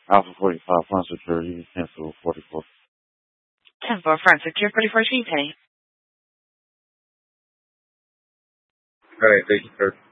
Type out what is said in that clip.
Alpha 45, front security, cancel 44. 10-4, front secure, 44 Penny. Alright, thank you, sir.